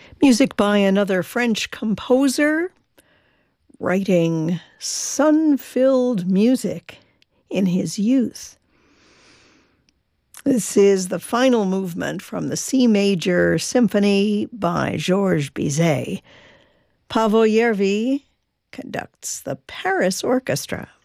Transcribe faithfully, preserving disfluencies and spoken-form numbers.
Music by another French composer, writing sun-filled music in his youth. This is the final movement from the C major symphony by Georges Bizet. Paavo Järvi conducts the Paris Orchestra.